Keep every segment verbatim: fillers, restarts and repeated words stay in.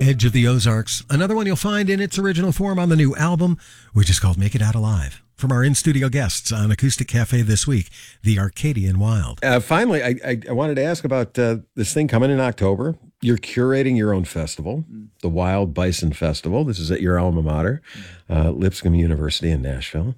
Edge of the Ozarks, another one you'll find in its original form on the new album, which is called Make It Out Alive. From our in-studio guests on Acoustic Cafe this week, the Arcadian Wild. Uh, finally, I, I, I wanted to ask about uh, this thing coming in October. You're curating your own festival, the Wild Bison Festival. This is at your alma mater, uh, Lipscomb University in Nashville.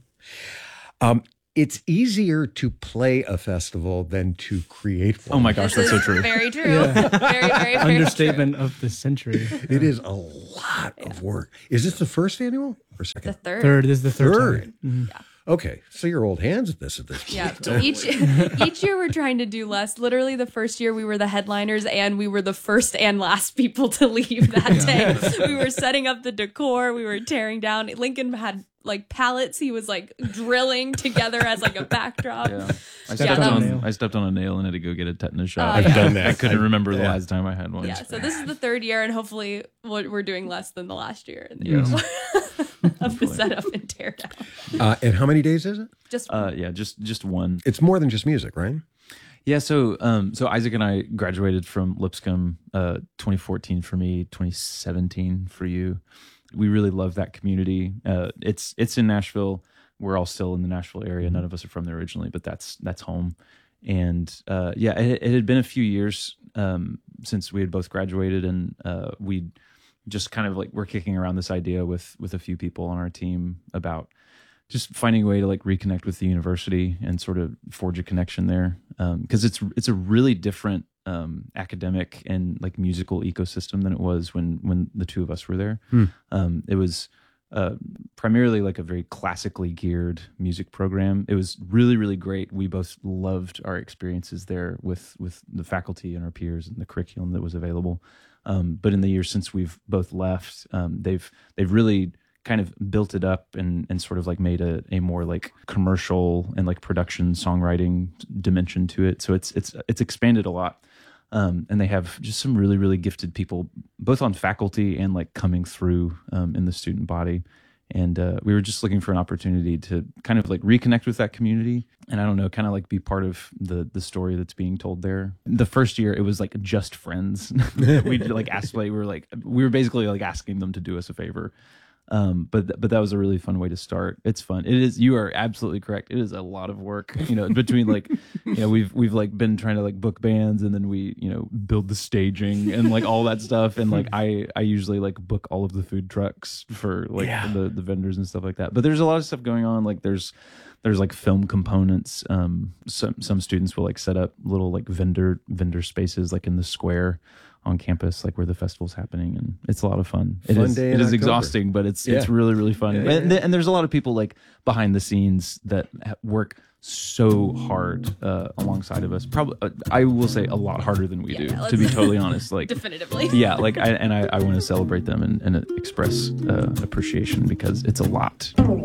Um, it's easier to play a festival than to create one. Oh my gosh, this that's so true. Very true. Yeah. Very, very, very Understatement true. of the century. It is a lot yeah. of work. Is this the first annual or second? The third. Third is the third. Third. Mm-hmm. Yeah. Okay, so you're old hands at this at this point. Yeah, each each year we're trying to do less. Literally, the first year we were the headliners and we were the first and last people to leave that yeah. day. We were setting up the decor. We were tearing down. Lincoln had like pallets. He was like drilling together as like a backdrop. Yeah. I, stepped yeah, on, was, I stepped on a nail and had to go get a tetanus shot. Uh, I've yeah. done that. I couldn't I, remember the yeah. last time I had one. Yeah, so this is the third year, and hopefully we're doing less than the last year in the yeah. of the setup and tear down. Uh, and how many days is it? Just uh, yeah, just just one. It's more than just music, right? Yeah, so um, so Isaac and I graduated from Lipscomb uh, twenty fourteen for me, twenty seventeen for you. We really love that community. Uh, it's it's in Nashville. We're all still in the Nashville area. None of us are from there originally, but that's that's home. And uh, yeah, it, it had been a few years um, since we had both graduated, and uh, we just kind of like we're kicking around this idea with with a few people on our team about just finding a way to like reconnect with the university and sort of forge a connection there, because um, it's it's a really different um, academic and like musical ecosystem than it was when when the two of us were there. Hmm. Um, it was uh, primarily like a very classically geared music program. It was really really great. We both loved our experiences there with with the faculty and our peers and the curriculum that was available. Um, but in the years since we've both left, um, they've they've really kind of built it up and and sort of like made a, a more like commercial and like production songwriting dimension to it. So it's it's it's expanded a lot. Um, and they have just some really, really gifted people, both on faculty and like coming through um, in the student body. And uh, we were just looking for an opportunity to kind of like reconnect with that community. And I don't know, kind of like be part of the the story that's being told there. The first year, it was like just friends. we like asked, like, we were like, we were basically like asking them to do us a favor. Um, but but that was a really fun way to start. It's fun. It is. You are absolutely correct. It is a lot of work. You know, between like, you know, we've we've like been trying to like book bands, and then we you know build the staging and like all that stuff. And like I I usually like book all of the food trucks for like yeah. the the vendors and stuff like that. But there's a lot of stuff going on. Like there's there's like film components. Um, some some students will like set up little like vendor vendor spaces like in the square on campus, like where the festival's happening, and it's a lot of fun. It fun is day it is October. exhausting, but it's yeah. it's really really fun. Yeah, yeah, and, yeah. and there's a lot of people like behind the scenes that work so hard uh, alongside of us. Probably, uh, I will say, a lot harder than we yeah, do. To be totally honest, like definitively, yeah. Like I and I, I want to celebrate them and, and express uh, appreciation because it's a lot.